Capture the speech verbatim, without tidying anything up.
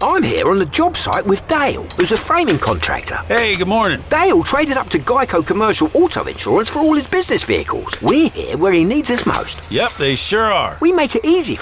I'm here on the job site with Dale, who's a framing contractor. Hey, good morning. Dale traded up to Geico Commercial Auto Insurance for all his business vehicles. We're here where he needs us most. Yep, they sure are. We make it easy for